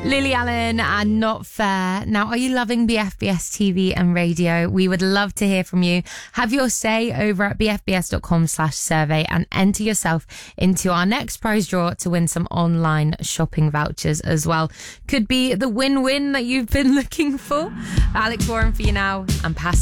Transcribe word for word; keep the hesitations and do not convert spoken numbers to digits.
Lily Allen and Not Fair. Now, are you loving B F B S T V and radio? We would love to hear from you. Have your say over at bfbs.com slash survey and enter yourself into our next prize draw to win some online shopping vouchers as well. Could be the win-win that you've been looking for. Alex Warren for you now, and pass